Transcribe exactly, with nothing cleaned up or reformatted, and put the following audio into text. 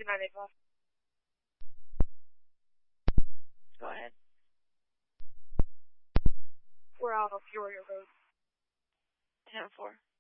two nine eight five. Go ahead. We're out on Peoria Road. ten four.